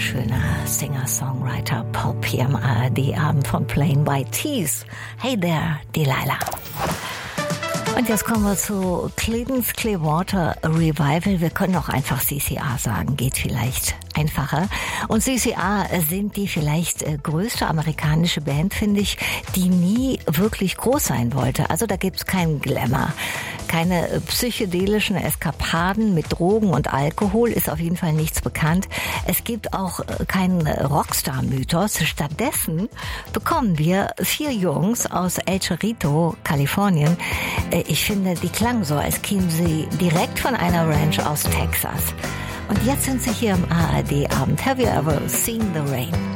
wunderschöner Singer-Songwriter Pop hier am ARD-Abend von Plain White T's. Hey there, Delilah. Und jetzt kommen wir zu Creedence Clearwater Revival. Wir können auch einfach CCR sagen, geht vielleicht einfacher. Und CCR sind die vielleicht größte amerikanische Band, finde ich, die nie wirklich groß sein wollte. Also da gibt's keinen Glamour, keine psychedelischen Eskapaden mit Drogen und Alkohol, ist auf jeden Fall nichts bekannt. Es gibt auch keinen Rockstar-Mythos. Stattdessen bekommen wir 4 Jungs aus El Cerrito, Kalifornien. Ich finde, die klangen so, als kämen sie direkt von einer Ranch aus Texas. Und jetzt sind sie hier im ARD-Abend. Have you ever seen the rain?